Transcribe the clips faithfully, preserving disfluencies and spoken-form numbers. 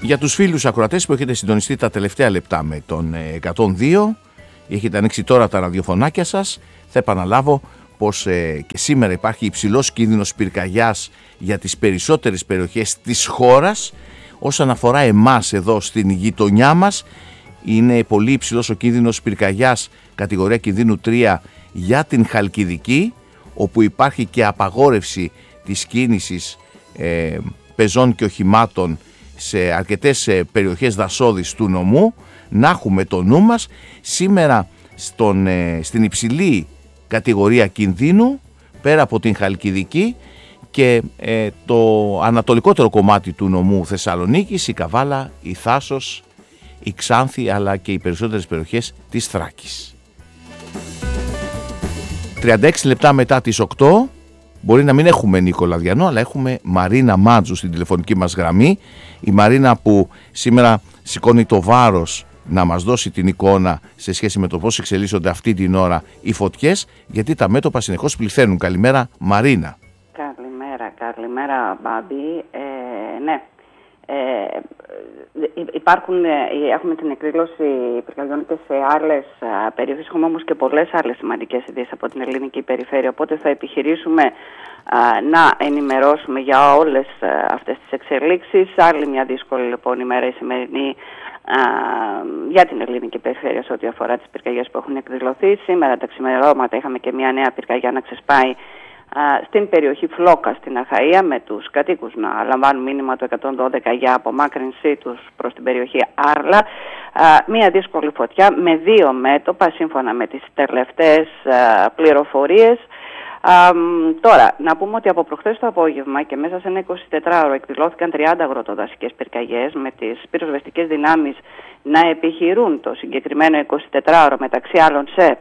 Για τους φίλους ακροατές που έχετε συντονιστεί τα τελευταία λεπτά με τον εκατόν δύο, έχετε ανοίξει τώρα τα ραδιοφωνάκια σας, θα επαναλάβω πως ε, και σήμερα υπάρχει υψηλός κίνδυνος πυρκαγιάς για τις περισσότερες περιοχές της χώρας. Όσον αφορά εμάς εδώ στην γειτονιά μας, είναι πολύ υψηλός ο κίνδυνος πυρκαγιάς κατηγορία κινδύνου τρία για την Χαλκιδική, όπου υπάρχει και απαγόρευση της κίνησης ε, πεζών και οχημάτων σε αρκετές ε, περιοχές δασόδης του νομού. Να έχουμε το νου μας σήμερα στον, ε, στην υψηλή κατηγορία κινδύνου πέρα από την Χαλκιδική και ε, το ανατολικότερο κομμάτι του νομού Θεσσαλονίκης, η Καβάλα, η Θάσος, η Ξάνθη αλλά και οι περισσότερες περιοχές της Θράκης. τριάντα έξι λεπτά μετά τις οκτώ, μπορεί να μην έχουμε Νίκο Λαδιανό, αλλά έχουμε Μαρίνα Μάτζου στην τηλεφωνική μας γραμμή. Η Μαρίνα που σήμερα σηκώνει το βάρος να μας δώσει την εικόνα σε σχέση με το πώς εξελίσσονται αυτή την ώρα οι φωτιές, γιατί τα μέτωπα συνεχώς πληθαίνουν. Καλημέρα Μαρίνα. Καλημέρα, καλημέρα Μπάμπη. Ε, ναι, ε, υπάρχουν, έχουμε την εκδήλωση πυρκαγιών και σε άλλες περιοχές, έχουμε όμως και πολλές άλλες σημαντικές ειδήσεις από την ελληνική περιφέρεια, οπότε θα επιχειρήσουμε α, να ενημερώσουμε για όλες α, αυτές τις εξελίξεις. Άλλη μια δύσκολη λοιπόν ημέρα η σημερινή Uh, για την ελληνική περιφέρεια σε ό,τι αφορά τις πυρκαγιές που έχουν εκδηλωθεί. Σήμερα τα ξημερώματα είχαμε και μια νέα πυρκαγιά να ξεσπάει uh, στην περιοχή Φλόκα στην Αχαΐα, με τους κατοίκους να λαμβάνουν μήνυμα το εκατόν δώδεκα για απομάκρυνσή τους προς την περιοχή Άρλα. Uh, μια δύσκολη φωτιά με δύο μέτωπα σύμφωνα με τις τελευταίες uh, πληροφορίες. Um, τώρα, να πούμε ότι από προχθές το απόγευμα και μέσα σε ένα εικοσιτετράωρο εκδηλώθηκαν τριάντα αγροτοδασικές πυρκαγιές, με τις πυροσβεστικές δυνάμεις να επιχειρούν το συγκεκριμένο εικοσιτετράωρο μεταξύ άλλων σε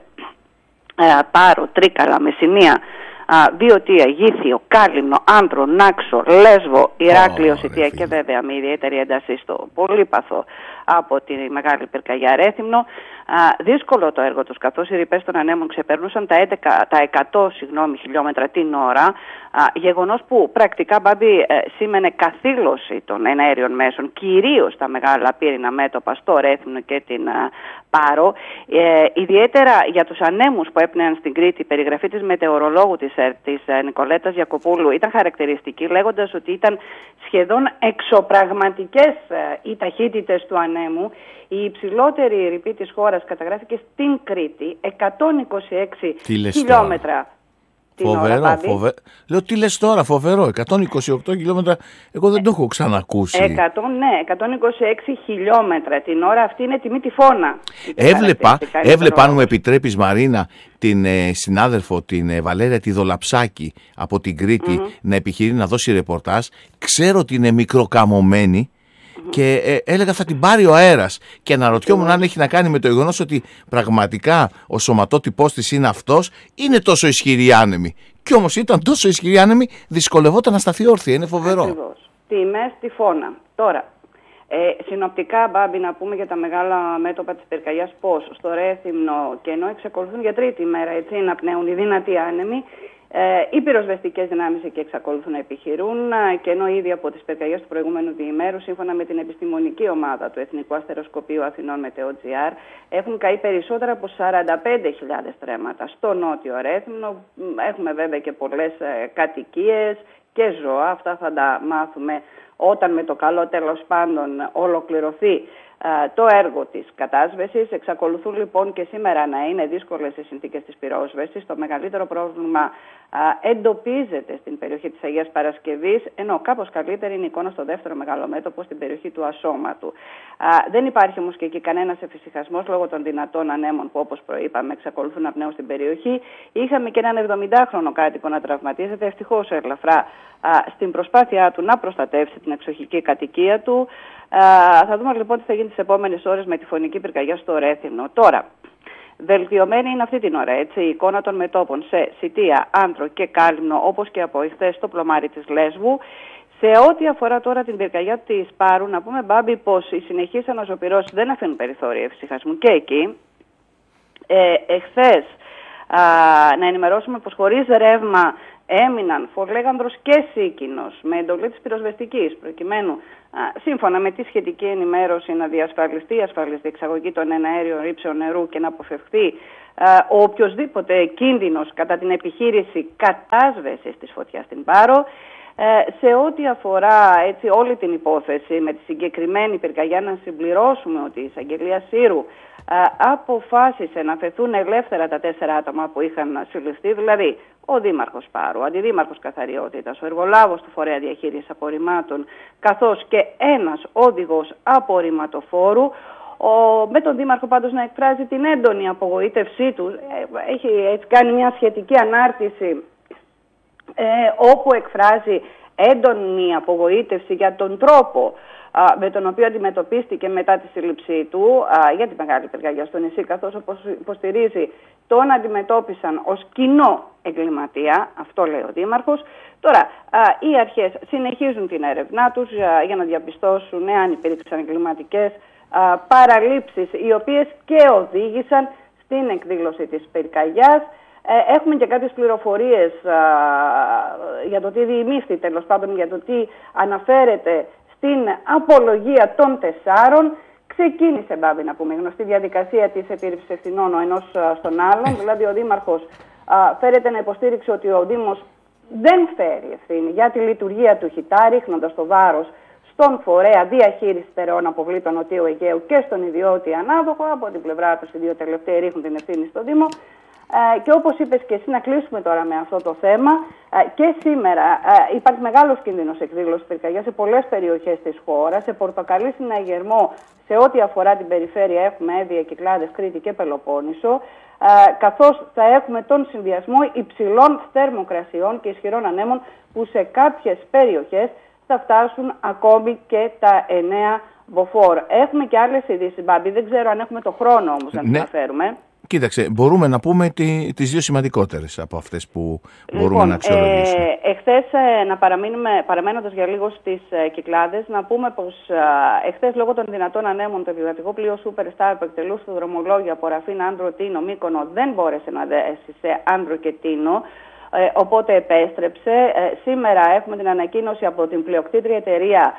ε, Πάρο, Τρίκαλα, Μεσσηνία, Βιωτία, Γήθιο, Κάλυμνο, Άντρο, Νάξο, Λέσβο, Ηράκλειο, Σιτία και βέβαια με ιδιαίτερη ένταση στο Πολύπαθο από τη μεγάλη πυρκαγιά Ρέθυμνο. Α, δύσκολο το έργο τους, καθώς οι ρηπές των ανέμων ξεπερνούσαν τα, έντεκα, τα εκατό συγγνώμη, χιλιόμετρα την ώρα, α, γεγονός που πρακτικά, Μπάμπη, ε, σήμαινε καθήλωση των εναέριων μέσων, κυρίως τα μεγάλα πύρινα μέτωπα στο Ρέθυμνο και την α, Πάρο. Ε, ιδιαίτερα για τους ανέμους που έπνεαν στην Κρήτη, η περιγραφή της μετεωρολόγου της, της ε, Νικολέτας Γιακοπούλου ήταν χαρακτηριστική, λέγοντας ότι ήταν σχεδόν εξωπραγματικές ε, οι ταχύτητες του ανέμου. Η υψηλότερη ρηπή της χώρας καταγράφηκε στην Κρήτη, εκατόν είκοσι έξι χιλιόμετρα την φοβερό, ώρα. Φοβε... Λέω τι λες τώρα, φοβερό, εκατόν είκοσι οκτώ χιλιόμετρα, εγώ δεν το έχω ξανακούσει. εκατό, ναι, εκατόν είκοσι έξι χιλιόμετρα την ώρα, αυτή είναι τιμή τυφώνα. Έβλεπα, έβλεπα αν μου επιτρέπεις Μαρίνα, την ε, συνάδελφο, την ε, Βαλέρια τη Δολαψάκη από την Κρήτη, mm-hmm. να επιχειρεί να δώσει ρεπορτάζ. Ξέρω ότι είναι μικροκαμωμένη. Και ε, έλεγα θα την πάρει ο αέρας και αναρωτιόμουν mm. αν έχει να κάνει με το γεγονός ότι πραγματικά ο σωματότυπός της είναι αυτός, είναι τόσο ισχυρή άνεμη. Κι όμως ήταν τόσο ισχυρή άνεμη, δυσκολευόταν να σταθεί όρθια. Είναι φοβερό. Ακριβώς. Τιμές τυφώνα. Τώρα, ε, συνοπτικά, Μπάμπη, να πούμε για τα μεγάλα μέτωπα της πυρκαγιάς πώς στο Ρέθυμνο, και ενώ εξακολουθούν για τρίτη μέρα έτσι, να πνέουν οι δυνατοί άνεμοι, Ε, οι πυροσβεστικές δυνάμεις εκεί εξακολουθούν να επιχειρούν, και ενώ ήδη από τις πυρκαγιές του προηγούμενου διημέρου, σύμφωνα με την επιστημονική ομάδα του Εθνικού Αστεροσκοπείου Αθηνών Μετεο-τζι αρ, έχουν καεί περισσότερα από σαράντα πέντε χιλιάδες στρέμματα στο νότιο Ρέθυμνο. Έχουμε βέβαια και πολλές ε, κατοικίες και ζώα, αυτά θα τα μάθουμε όταν με το καλό τέλος πάντων ολοκληρωθεί το έργο της κατάσβεσης. Εξακολουθούν λοιπόν και σήμερα να είναι δύσκολες οι συνθήκες της πυρόσβεσης. Το μεγαλύτερο πρόβλημα α, εντοπίζεται στην περιοχή της Αγίας Παρασκευής, ενώ κάπως καλύτερη είναι η εικόνα στο δεύτερο μεγάλο μέτωπο, στην περιοχή του Ασώματου. Α, δεν υπάρχει όμως και εκεί κανένας εφησυχασμός λόγω των δυνατών ανέμων που, όπως προείπαμε, εξακολουθούν να πνέουν στην περιοχή. Είχαμε και έναν εβδομηντάχρονο κάτοικο να τραυματίζεται, ευτυχώς ελαφρά, α, στην προσπάθειά του να προστατεύσει την εξοχική κατοικία του. Uh, θα δούμε λοιπόν τι θα γίνει τις επόμενες ώρες με τη φωνική πυρκαγιά στο Ρέθυμνο. Τώρα, βελτιωμένη είναι αυτή την ώρα έτσι, η εικόνα των μετώπων σε Σιτία, Άντρο και Κάλυμνο, όπως και από εχθές στο πλωμάρι της Λέσβου. Σε ό,τι αφορά τώρα την πυρκαγιά της Πάρου, να πούμε, Μπάμπη, πως οι συνεχείς αναζωπυρώσεις δεν αφήνουν περιθώρια εφησυχασμού και εκεί. Ε, εχθές, Α, να ενημερώσουμε πως χωρίς ρεύμα έμειναν Φορλέγανδρος και Σίκινος με εντολή της πυροσβεστικής, προκειμένου α, σύμφωνα με τη σχετική ενημέρωση να διασφαλιστεί η ασφαλής διεξαγωγή των εναέριων ρήψεων νερού και να αποφευχθεί α, ο οποιοσδήποτε κίνδυνος κατά την επιχείρηση κατάσβεσης της φωτιάς στην Πάρο. Ε, σε ό,τι αφορά έτσι, όλη την υπόθεση με τη συγκεκριμένη πυρκαγιά, να συμπληρώσουμε ότι η εισαγγελία Σύρου ε, αποφάσισε να φεθούν ελεύθερα τα τέσσερα άτομα που είχαν συλληφθεί, δηλαδή ο Δήμαρχος Πάρου, ο Αντιδήμαρχος Καθαριότητας, ο εργολάβος του Φορέα Διαχείρισης Απορριμμάτων, καθώς και ένας όδηγος απορριμματοφόρου. Ο, με τον Δήμαρχο πάντως να εκφράζει την έντονη απογοήτευσή του. Ε, έχει έτσι, κάνει μια σχετική ανάρτηση Ε, όπου εκφράζει έντονη απογοήτευση για τον τρόπο α, με τον οποίο αντιμετωπίστηκε μετά τη σύλληψή του α, για τη μεγάλη πυρκαγιά στο νησί, καθώς όπως υποστηρίζει τον αντιμετώπισαν ως κοινό εγκληματία, αυτό λέει ο Δήμαρχος. Τώρα, α, οι αρχές συνεχίζουν την έρευνά τους α, για να διαπιστώσουν αν υπήρξαν εγκληματικές α, παραλήψεις, οι οποίες και οδήγησαν στην εκδήλωση της πυρκαγιάς. Έχουμε και κάποιες πληροφορίες α, για το τι διημήφθη, τέλος πάντων, για το τι αναφέρεται στην απολογία των τεσσάρων. Ξεκίνησε, Μπάμπη, να πούμε, γνωστή διαδικασία της επίρρηψης ευθυνών ο ενός στον άλλον. Δηλαδή, ο Δήμαρχος α, φέρεται να υποστήριξει ότι ο Δήμος δεν φέρει ευθύνη για τη λειτουργία του ΧΙΤΑ, ρίχνοντας το βάρος στον φορέα διαχείριση στερεών αποβλήτων Νοτιού Αιγαίου και στον ιδιώτη ανάδοχο. Από την πλευρά τους, οι δύο τελευταίοι ρίχνουν την ευθύνη στο Δήμο. Ε, και όπως είπες και εσύ, να κλείσουμε τώρα με αυτό το θέμα, ε, και σήμερα ε, υπάρχει μεγάλος κίνδυνος εκδήλωσης πυρκαγιάς σε πολλές περιοχές της χώρας. Σε Πορτοκαλί συναγερμό, σε ό,τι αφορά την περιφέρεια, έχουμε Εύβοια, Κυκλάδες, Κρήτη και Πελοπόννησο, ε, καθώς θα έχουμε τον συνδυασμό υψηλών θερμοκρασιών και ισχυρών ανέμων που σε κάποιες περιοχές θα φτάσουν ακόμη και τα εννέα μποφόρ. Έχουμε και άλλες ειδήσεις, Μπάμπη, δεν ξέρω αν έχουμε το χρόνο όμως να τις ναι. αναφέρουμε. Κοίταξε, μπορούμε να πούμε τι, τις δύο σημαντικότερες από αυτές που μπορούμε λοιπόν, να αξιολογήσουμε. Ε, εχθές, ε, να παραμείνουμε, παραμένοντας για λίγο στις ε, Κυκλάδες, να πούμε πως ε, εχθές λόγω των δυνατών ανέμων το επιβατικό πλοίο Superstar που εκτελούσε το δρομολόγιο από Ραφίν, Άντρο, Τίνο, Μύκονο δεν μπόρεσε να δέσει σε Άντρο και Τίνο, ε, οπότε επέστρεψε. Ε, σήμερα έχουμε την ανακοίνωση από την πλειοκτήτρια εταιρεία,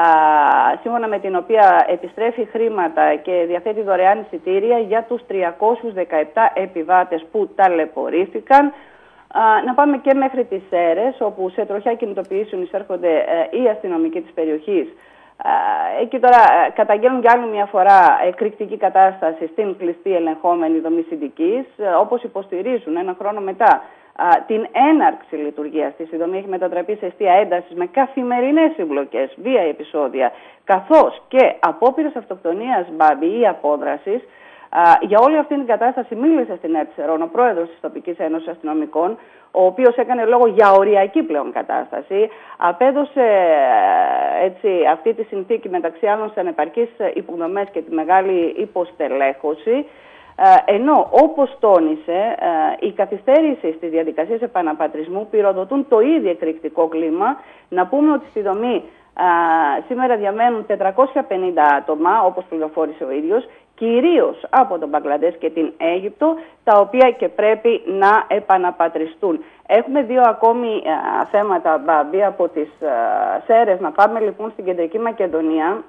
Uh, σύμφωνα με την οποία επιστρέφει χρήματα και διαθέτει δωρεάν εισιτήρια για τους τριακόσιους δεκαεπτά επιβάτες που ταλαιπωρήθηκαν. Uh, να πάμε και μέχρι τις Σέρρες, όπου σε τροχιά κινητοποιήσεων εισέρχονται uh, οι αστυνομικοί της περιοχής. Uh, εκεί τώρα uh, καταγγέλνουν για άλλη μια φορά εκρηκτική κατάσταση στην κλειστή ελεγχόμενη δομή συντικής, uh, όπως υποστηρίζουν ένα χρόνο μετά την έναρξη λειτουργίας της. Η δομή έχει μετατραπεί σε εστία έντασης με καθημερινές συμπλοκές, βία επεισόδια, καθώς και απόπειρες αυτοκτονίας, Μπάμπη, ή απόδρασης. Για όλη αυτή την κατάσταση μίλησε στην ΕΤΣΕΡΟΝ ο πρόεδρος της Τοπικής Ένωσης Αστυνομικών, ο οποίος έκανε λόγο για οριακή πλέον κατάσταση. Απέδωσε έτσι, αυτή τη συνθήκη μεταξύ άλλων σε ανεπαρκείς υποδομές και τη μεγάλη υποστελέχωση. Ενώ, όπως τόνισε, η καθυστέρηση στις διαδικασίες επαναπατρισμού πυροδοτούν το ίδιο εκρηκτικό κλίμα. Να πούμε ότι στη δομή σήμερα διαμένουν τετρακόσια πενήντα άτομα, όπως πληροφόρησε ο ίδιος, κυρίως από τον Μπαγκλαντές και την Αίγυπτο, τα οποία και πρέπει να επαναπατριστούν. Έχουμε δύο ακόμη α, θέματα, Μπάμπη, από τις α, Σέρρες. Να πάμε λοιπόν στην Κεντρική Μακεδονία.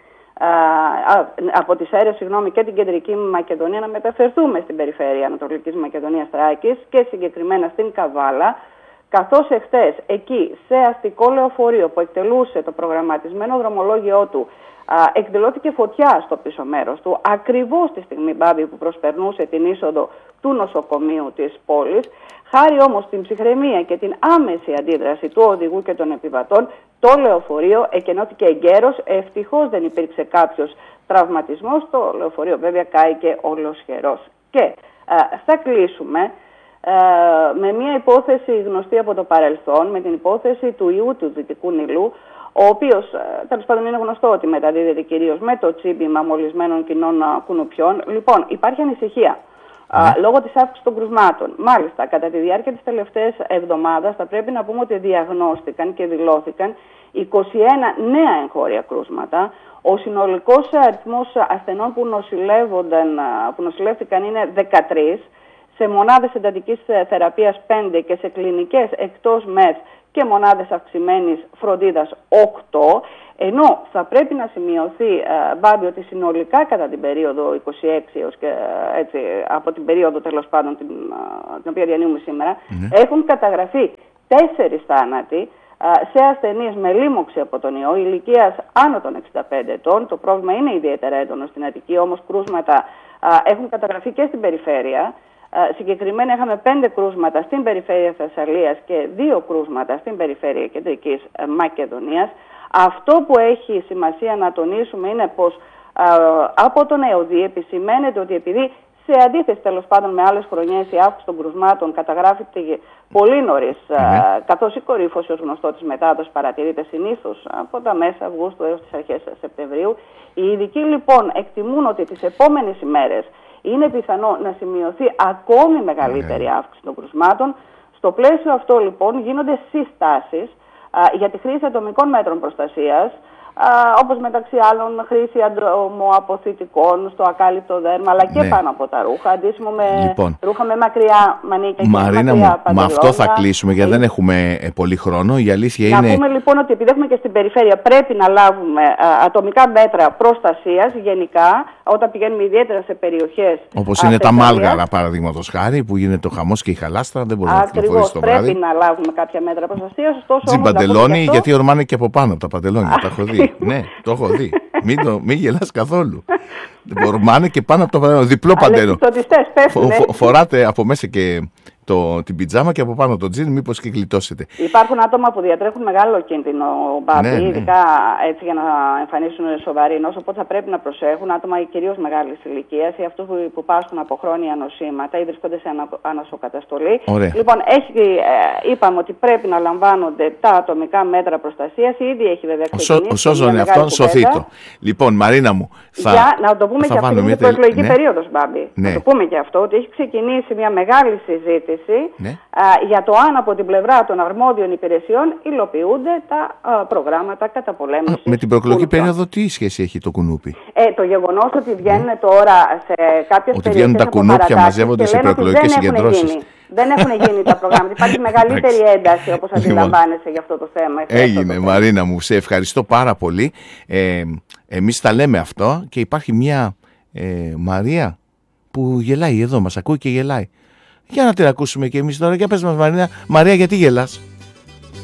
Uh, από τις Σέρρες, συγγνώμη, και την Κεντρική Μακεδονία, να μεταφερθούμε στην περιφέρεια Ανατολικής Μακεδονίας Θράκης και συγκεκριμένα στην Καβάλα, καθώς εχθές εκεί σε αστικό λεωφορείο που εκτελούσε το προγραμματισμένο δρομολόγιο του uh, εκδηλώθηκε φωτιά στο πίσω μέρος του, ακριβώς τη στιγμή, Μπάμπη, που προσπερνούσε την είσοδο του νοσοκομείου της πόλης. Χάρη όμως στην ψυχραιμία και την άμεση αντίδραση του οδηγού και των επιβατών, το λεωφορείο εκενώθηκε εγκαίρως. Ευτυχώς δεν υπήρξε κάποιος τραυματισμός. Το λεωφορείο βέβαια κάηκε ολοσχερός. Και ε, θα κλείσουμε ε, με μια υπόθεση γνωστή από το παρελθόν, με την υπόθεση του ιού του Δυτικού Νειλού, ο οποίος, ε, τέλος πάντων, είναι γνωστό ότι μεταδίδεται κυρίως με το τσίμπημα μολυσμένων κοινών κουνουπιών. Λοιπόν, υπάρχει ανησυχία. Uh, λόγω της αύξησης των κρουσμάτων. Μάλιστα, κατά τη διάρκεια της τελευταίας εβδομάδας θα πρέπει να πούμε ότι διαγνώστηκαν και δηλώθηκαν είκοσι ένα νέα εγχώρια κρούσματα. Ο συνολικός αριθμός ασθενών που, νοσηλεύονταν, που νοσηλεύτηκαν είναι δεκατρείς. σε μονάδες εντατικής θεραπείας πέντε και σε κλινικές εκτός ΜΕΘ και μονάδες αυξημένης φροντίδας οκτώ, ενώ θα πρέπει να σημειωθεί, ε, Μπάμπη, ότι συνολικά κατά την περίοδο είκοσι έξι έως και έτσι, από την περίοδο τέλος πάντων την, την οποία διανύουμε σήμερα, mm-hmm. έχουν καταγραφεί τέσσερις θάνατοι σε ασθενείς με λίμωξη από τον ιό ηλικίας άνω των εξήντα πέντε ετών. Το πρόβλημα είναι ιδιαίτερα έντονο στην Αττική, όμως κρούσματα α, έχουν καταγραφεί και στην περιφέρεια. Α, συγκεκριμένα είχαμε πέντε κρούσματα στην περιφέρεια Θεσσαλίας και δύο κρούσματα στην περιφέρεια Κεντρικής Μακεδονίας. Αυτό που έχει σημασία να τονίσουμε είναι πως α, από τον ΕΟΔΗ επισημαίνεται ότι επειδή σε αντίθεση τέλος πάντων με άλλες χρονιές η αύξηση των κρουσμάτων καταγράφεται πολύ νωρίς, mm-hmm. καθώς η κορύφωση ως γνωστό της μετάδοσης παρατηρείται συνήθως από τα μέσα Αυγούστου έως τις αρχές Σεπτεμβρίου. Οι ειδικοί λοιπόν εκτιμούν ότι τις επόμενες ημέρες είναι πιθανό να σημειωθεί ακόμη μεγαλύτερη mm-hmm. αύξηση των κρουσμάτων. Στο πλαίσιο αυτό λοιπόν γίνονται συστάσεις α, για τη χρήση ατομικών μέτρων προστασίας, Uh, όπως μεταξύ άλλων χρήση αντρομοαποθητικών στο ακάλυπτο δέρμα, αλλά και ναι. πάνω από τα ρούχα, αντίστοιχο με λοιπόν, ρούχα με μακριά μανίκια και Μαρίνα μακριά μου, παντελόνια. Με αυτό θα κλείσουμε γιατί δεν έχουμε ε, πολύ χρόνο. Η αλήθεια να είναι... Να πούμε λοιπόν ότι επειδή έχουμε και στην περιφέρεια πρέπει να λάβουμε α, ατομικά μέτρα προστασίας γενικά, όταν πηγαίνουμε ιδιαίτερα σε περιοχές. Όπως είναι τα Μάλγαρα παραδείγματος χάρη, που γίνεται ο χαμός και η χαλάστρα, δεν μπορεί να κυκλοφορήσει το βράδυ. Πρέπει να λάβουμε κάποια μέτρα προστασίας. Τζιν παντελόνι, γιατί ορμάνε και από πάνω από τα παντελόνια. Τα έχω δει. Ναι, το έχω δει. Μην, το, μην γελάς καθόλου. Ορμάνε και πάνω από το παντελόνι. Διπλό παντελόνι. Φο, φο, φοράτε από μέσα και το, την πιτζάμα και από πάνω το τζιν, μήπως και γλιτώσετε. Υπάρχουν άτομα που διατρέχουν μεγάλο κίνδυνο, Μπάμπη, ναι, ναι. ειδικά έτσι για να εμφανίσουν σοβαρή νόσο, οπότε θα πρέπει να προσέχουν άτομα κυρίως μεγάλης ηλικίας ή αυτούς που, που πάσχουν από χρόνια νοσήματα ή βρίσκονται σε ανα, ανασοκαταστολή. Ωραία. Λοιπόν, έχει, ε, είπαμε ότι πρέπει να λαμβάνονται τα ατομικά μέτρα προστασίας. Ήδη έχει βέβαια ξεκινήσει. Σώζον αυτόν, σωθήτο. Λοιπόν, Μαρίνα μου, θα, για, να το πούμε θα και αυτή την προεκλογική ναι. περίοδος, Μπάμπη. Ναι. Να το πούμε και αυτό, ότι έχει ξεκινήσει μια μεγάλη συζήτηση. Ναι. Α, για το αν από την πλευρά των αρμόδιων υπηρεσιών υλοποιούνται τα α, προγράμματα καταπολέμησης. Με την προεκλογική περίοδο τι σχέση έχει το κουνούπι? Ε, το γεγονός ότι βγαίνουν ναι. τώρα σε κάποιες ότι βγαίνουν τα κουνούπια, μαζεύονται σε προεκλογικές συγκεντρώσεις. Δεν έχουν γίνει τα προγράμματα. Υπάρχει μεγαλύτερη ένταση, όπως αντιλαμβάνεσαι, για αυτό το θέμα. Έγινε, το Μαρίνα μου. Σε ευχαριστώ πάρα πολύ. Ε, εμείς τα λέμε αυτό και υπάρχει μια ε, Μαρία που γελάει εδώ, μας ακούει και γελάει. Για να την ακούσουμε και εμείς τώρα. Για πες μας, Μαρία, Μαρία, γιατί γελάς?